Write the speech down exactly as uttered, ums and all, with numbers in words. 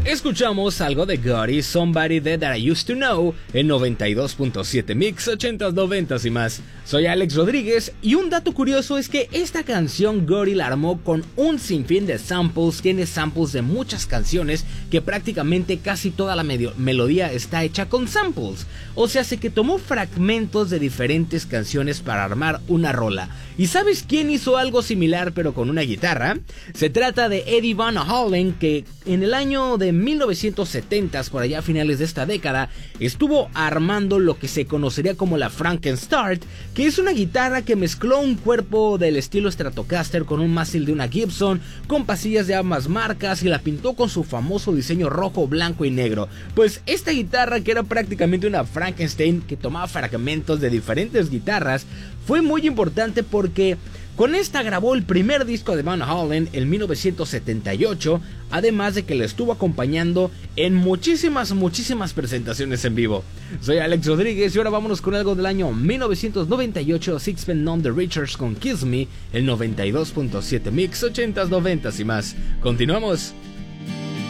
Escuchamos algo de Gotti, Somebody That I Used to Know, en noventa y dos punto siete Mix, ochentas, noventas y más. Soy Alex Rodríguez y un dato curioso es que esta canción Gotti la armó con un sinfín de samples. Tiene samples de muchas canciones que prácticamente casi toda la melodía está hecha con samples. O sea, hace que tomó fragmentos de diferentes canciones para armar una rola. ¿Y sabes quién hizo algo similar pero con una guitarra? Se trata de Eddie Van Halen, que en el año de mil novecientos setenta, por allá a finales de esta década, estuvo armando lo que se conocería como la Frankenstart, que es una guitarra que mezcló un cuerpo del estilo Stratocaster con un mástil de una Gibson, con pasillas de ambas marcas, y la pintó con su famoso diseño rojo, blanco y negro. Pues esta guitarra, que era prácticamente una Frankenstein que tomaba fragmentos de diferentes guitarras, fue muy importante porque con esta grabó el primer disco de Van Halen en mil novecientos setenta y ocho, además de que le estuvo acompañando en muchísimas, muchísimas presentaciones en vivo. Soy Alex Rodríguez y ahora vámonos con algo del año mil novecientos noventa y ocho, Sixpence None the Richer con Kiss Me, el noventa y dos punto siete Mix, ochentas, noventas y más. Continuamos.